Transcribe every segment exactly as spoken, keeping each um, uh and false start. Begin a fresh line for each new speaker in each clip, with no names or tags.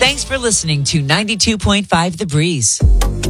Thanks for listening to ninety-two point five The Breeze.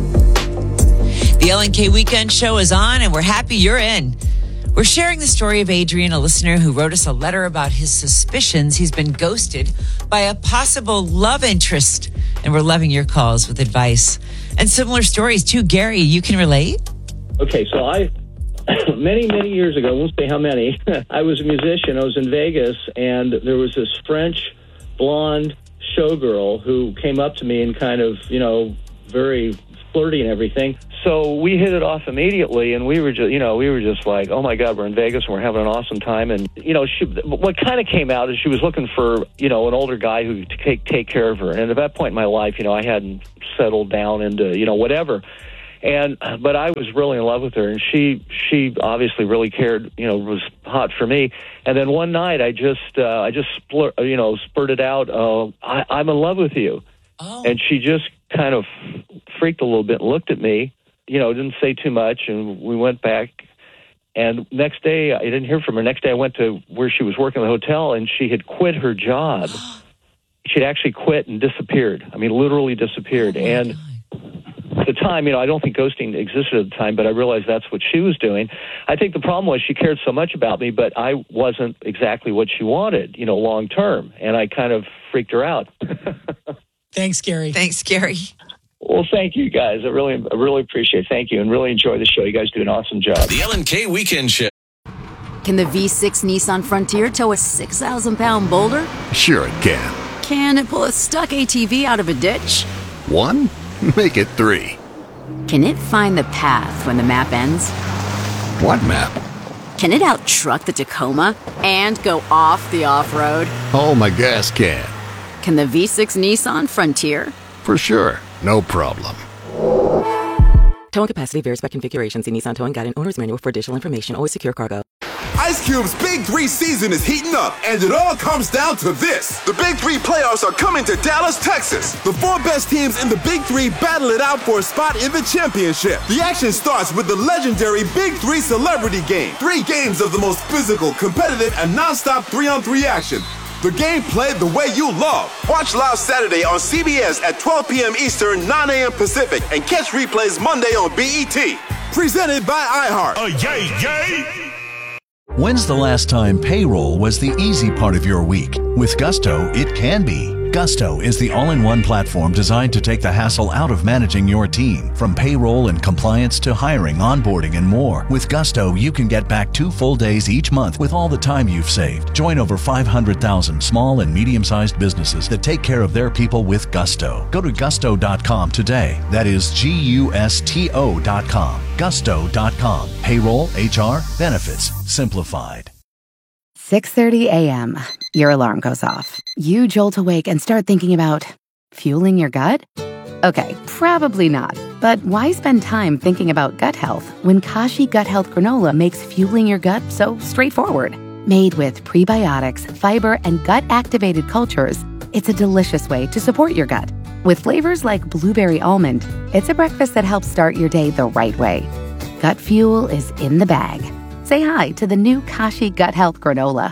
The L N K Weekend Show is on, and we're happy you're in. We're sharing the story of Adrian, a listener who wrote us a letter about his suspicions he's been ghosted by a possible love interest. And we're loving your calls with advice. And similar stories too. Gary, you can relate?
Okay, so I, many, many years ago, I won't say how many, I was a musician. I was in Vegas, and there was this French blonde showgirl who came up to me and kind of, you know, very flirty and everything. So we hit it off immediately, and we were just, you know, we were just like, oh my God, we're in Vegas and we're having an awesome time. And, you know, she, what kind of came out is she was looking for, you know, an older guy who could take, take care of her. And at that point in my life, you know, I hadn't settled down into, you know, whatever. And, but I was really in love with her, and she, she obviously really cared, you know, was hot for me. And then one night I just, uh, I just, splur, you know, spurted out, uh, I, I'm in love with you. Oh. And she just kind of freaked a little bit and looked at me. You know, didn't say too much, and we went back. And next day, I didn't hear from her. Next day, I went to where she was working in the hotel, and she had quit her job. She'd actually quit and disappeared. I mean, literally disappeared. Oh, and God. At the time, you know, I don't think ghosting existed at the time, but I realized that's what she was doing. I think the problem was she cared so much about me, but I wasn't exactly what she wanted, you know, long term. And I kind of freaked her out.
Thanks, Gary.
Thanks, Gary.
Well, thank you, guys. I really, I really appreciate it. Thank you, and really enjoy the show. You guys do an awesome job.
The L N K Weekend Show.
Can the V six Nissan Frontier tow a six thousand pound boulder?
Sure it can.
Can it pull a stuck A T V out of a ditch?
One? Make it three.
Can it find the path when the map ends?
What map?
Can it out-truck the Tacoma and go off the off-road?
Oh, my gas can.
Can the V six Nissan Frontier?
For sure. No problem.
Towing capacity varies by configuration. See Nissan Towing Guide and Owner's Manual for additional information. Always secure cargo.
Ice Cube's Big Three season is heating up, and it all comes down to this. The Big Three playoffs are coming to Dallas, Texas. The four best teams in the Big Three battle it out for a spot in the championship. The action starts with the legendary Big Three Celebrity Game. Three games of the most physical, competitive, and non-stop three-on-three action. The game played the way you love. Watch live Saturday on C B S at twelve p.m. Eastern, nine a.m. Pacific, and catch replays Monday on B E T. Presented by iHeart.
Oh, yay, yay!
When's the last time payroll was the easy part of your week? With Gusto, it can be. Gusto is the all-in-one platform designed to take the hassle out of managing your team. From payroll and compliance to hiring, onboarding, and more. With Gusto, you can get back two full days each month with all the time you've saved. Join over five hundred thousand small and medium-sized businesses that take care of their people with Gusto. Go to gusto dot com today. That is G U S T O dot com. gusto dot com. Payroll, H R, benefits, simplified.
six thirty a.m. Your alarm goes off. You jolt awake and start thinking about fueling your gut? Okay, probably not. But why spend time thinking about gut health when Kashi Gut Health Granola makes fueling your gut so straightforward? Made with prebiotics, fiber, and gut-activated cultures, it's a delicious way to support your gut. With flavors like blueberry almond, it's a breakfast that helps start your day the right way. Gut fuel is in the bag. Say hi to the new Kashi Gut Health Granola.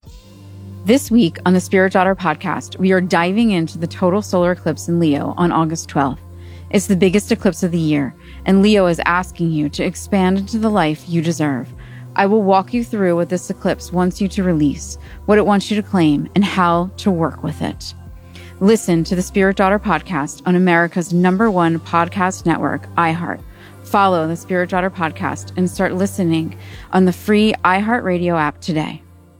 This week on the Spirit Daughter podcast, we are diving into the total solar eclipse in Leo on August twelfth. It's the biggest eclipse of the year, and Leo is asking you to expand into the life you deserve. I will walk you through what this eclipse wants you to release, what it wants you to claim, and how to work with it. Listen to the Spirit Daughter podcast on America's number one podcast network, iHeart. Follow the Spirit Daughter podcast and start listening on the free iHeartRadio app today.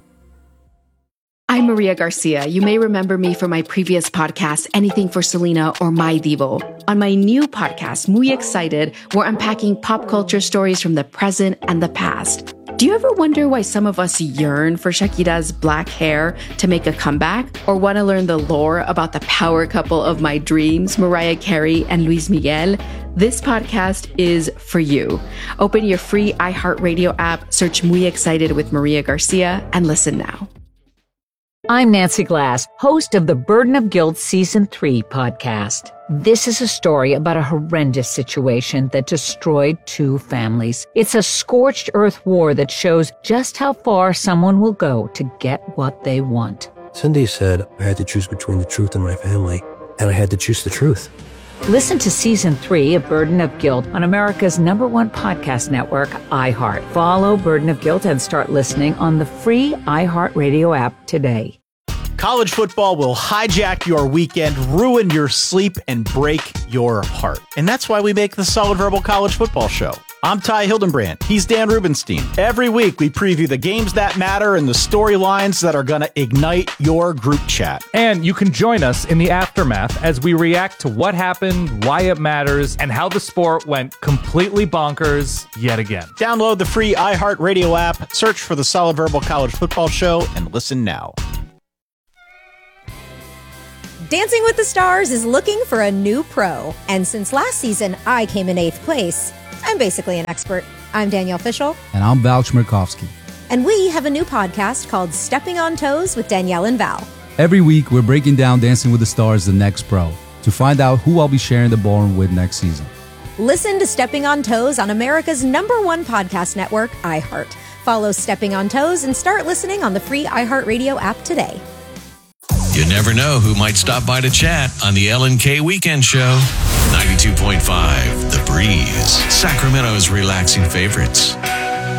I'm Maria Garcia. You may remember me from my previous podcast, Anything for Selena or My Divo. On my new podcast, Muy Excited, we're unpacking pop culture stories from the present and the past. Do you ever wonder why some of us yearn for Shakira's black hair to make a comeback? Or want to learn the lore about the power couple of my dreams, Mariah Carey and Luis Miguel? This podcast is for you. Open your free iHeartRadio app, search Muy Excited with Maria Garcia, and listen now.
I'm Nancy Glass, host of the Burden of Guilt Season three podcast. This is a story about a horrendous situation that destroyed two families. It's a scorched earth war that shows just how far someone will go to get what they want.
Cindy said I had to choose between the truth and my family.
and I had to choose the truth.
Listen to Season three of Burden of Guilt on America's number one podcast network, iHeart. Follow Burden of Guilt and start listening on the free iHeartRadio app today.
College football will hijack your weekend, ruin your sleep, and break your heart. And that's why we make the Solid Verbal College Football Show. I'm Ty Hildenbrand. He's Dan Rubenstein. Every week, we preview the games that matter and the storylines that are going to ignite your group chat.
And you can join us in the aftermath as we react to what happened, why it matters, and how the sport went completely bonkers yet again.
Download the free iHeartRadio app, search for the Solid Verbal College Football Show, and listen now.
Dancing with the Stars is looking for a new pro. And since last season, I came in eighth place. I'm basically an expert. I'm Danielle Fishel.
And I'm Val Chmerkovsky.
And we have a new podcast called Stepping on Toes with Danielle and Val.
Every week, we're breaking down Dancing with the Stars, the next pro, to find out who I'll be sharing the ballroom with next season.
Listen to Stepping on Toes on America's number one podcast network, iHeart. Follow Stepping on Toes and start listening on the free iHeartRadio app today.
You never know who might stop by to chat on the L N K Weekend Show. ninety-two point five The Breeze, Sacramento's relaxing favorites.